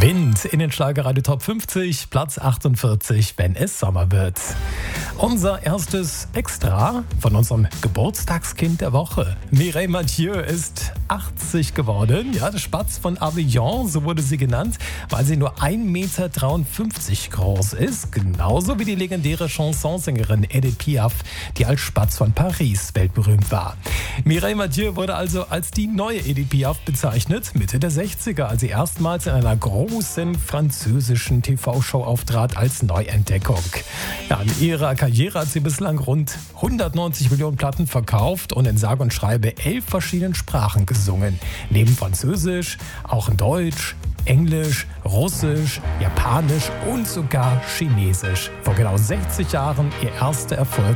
Wind in den Schlagerradio Top 50, Platz 48, wenn es Sommer wird. Unser erstes Extra von unserem Geburtstagskind der Woche. Mireille Mathieu ist 80 geworden. Ja, der Spatz von Avignon, so wurde sie genannt, weil sie nur 1,53 Meter groß ist. Genauso wie die legendäre Chansonsängerin Edith Piaf, die als Spatz von Paris weltberühmt war. Mireille Mathieu wurde also als die neue Edith Piaf bezeichnet, Mitte der 60er, als sie erstmals in einer großen französischen TV-Show auftrat als Neuentdeckung. Ja, in ihrer Karriere hat sie bislang rund 190 Millionen Platten verkauft und in sage und schreibe 11 verschiedenen Sprachen gesungen. Neben Französisch auch in Deutsch, Englisch, Russisch, Japanisch und sogar Chinesisch. Vor genau 60 Jahren ihr erster Erfolg